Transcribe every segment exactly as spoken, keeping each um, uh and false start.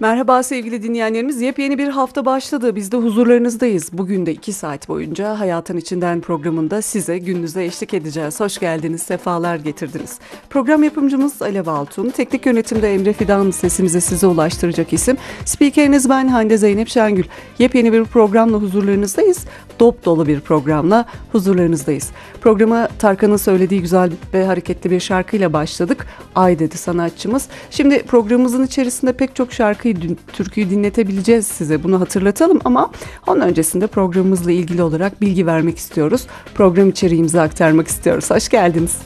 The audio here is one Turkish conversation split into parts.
Merhaba sevgili dinleyenlerimiz. Yepyeni bir hafta başladı. Biz de huzurlarınızdayız. Bugün de iki saat boyunca Hayatın İçinden programında size gününüze eşlik edeceğiz. Hoş geldiniz, sefalar getirdiniz. Program yapımcımız Alev Altun. Teknik yönetimde Emre Fidan, sesimizi size ulaştıracak isim. Spikeriniz ben Hande Zeynep Şengül. Yepyeni bir programla huzurlarınızdayız. Dop dolu bir programla huzurlarınızdayız. Programa Tarkan'ın söylediği güzel ve hareketli bir şarkıyla başladık. Ay dedi sanatçımız. Şimdi programımızın içerisinde pek çok şarkıyı, türküyü dinletebileceğiz size. Bunu hatırlatalım ama onun öncesinde programımızla ilgili olarak bilgi vermek istiyoruz. Program içeriğimizi aktarmak istiyoruz. Hoş geldiniz.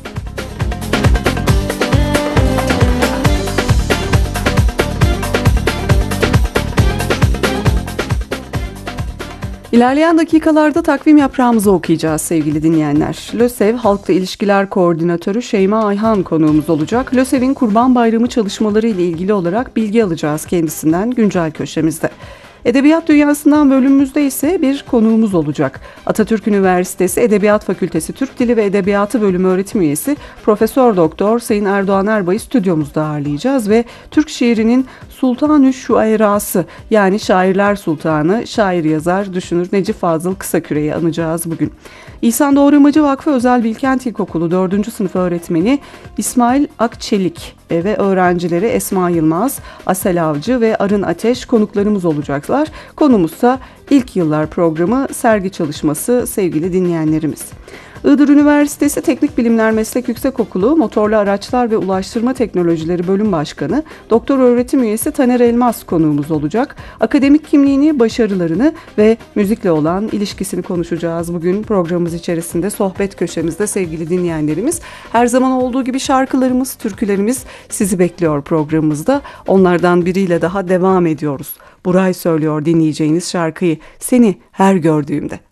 İlerleyen dakikalarda takvim yaprağımızı okuyacağız sevgili dinleyenler. LÖSEV Halkla İlişkiler Koordinatörü Şeyma Ayhan konuğumuz olacak. LÖSEV'in Kurban Bayramı çalışmaları ile ilgili olarak bilgi alacağız kendisinden güncel köşemizde. Edebiyat dünyasından bölümümüzde ise bir konuğumuz olacak. Atatürk Üniversitesi Edebiyat Fakültesi Türk Dili ve Edebiyatı Bölümü öğretim üyesi Profesör Doktor Sayın Erdoğan Erbay'ı stüdyomuzda ağırlayacağız ve Türk şiirinin Sultanü Şuayrası yani Şairler Sultanı, şair yazar, düşünür Necip Fazıl Kısaküre'yi anacağız bugün. İhsan Doğramacı Vakfı Özel Bilkent İlkokulu dördüncü sınıf öğretmeni İsmail Akçelik ve öğrencileri Esma Yılmaz, Asel Avcı ve Arın Ateş konuklarımız olacaklar. Konumuzsa İlk Yıllar programı sergi çalışması sevgili dinleyenlerimiz. Iğdır Üniversitesi Teknik Bilimler Meslek Yüksekokulu Motorlu Araçlar ve Ulaştırma Teknolojileri Bölüm Başkanı Doktor Öğretim Üyesi Taner Elmas konuğumuz olacak. Akademik kimliğini, başarılarını ve müzikle olan ilişkisini konuşacağız bugün programımız içerisinde, sohbet köşemizde sevgili dinleyenlerimiz. Her zaman olduğu gibi şarkılarımız, türkülerimiz sizi bekliyor programımızda. Onlardan biriyle daha devam ediyoruz. Buray söylüyor dinleyeceğiniz şarkıyı, Seni Her Gördüğümde.